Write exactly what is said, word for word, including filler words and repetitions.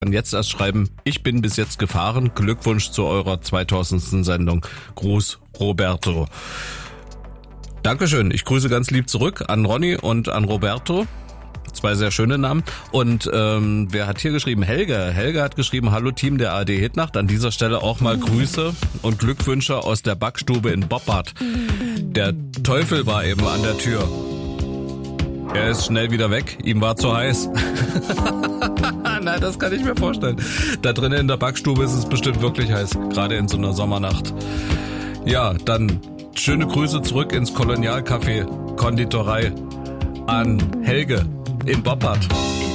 kann jetzt erst schreiben, ich bin bis jetzt gefahren. Glückwunsch zu eurer zweitausendsten Sendung. Gruß, Roberto. Dankeschön. Ich grüße ganz lieb zurück an Ronny und an Roberto. Zwei sehr schöne Namen. Und ähm, wer hat hier geschrieben? Helge. Helge hat geschrieben, hallo Team der A R D Hitnacht. An dieser Stelle auch mal Grüße und Glückwünsche aus der Backstube in Boppard. Der Teufel war eben an der Tür. Er ist schnell wieder weg. Ihm war zu heiß. Nein, das kann ich mir vorstellen. Da drinnen in der Backstube ist es bestimmt wirklich heiß. Gerade in so einer Sommernacht. Ja, dann schöne Grüße zurück ins Kolonialcafé Konditorei an Helge in Boppard.